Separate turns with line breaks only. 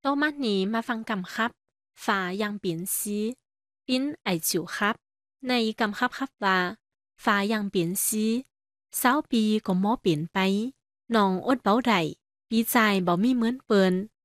โตมานี้มาฟังกำครับฝายังเปลี่ยนซีปิ้นไอจิ๋วครับในกำครับว่าฝายังเปลี่ยนซี20 ปีก็บ่เปลี่ยนไปน้องอดเบ้าได้ปีใจบ่มีเหมือนเปิ้น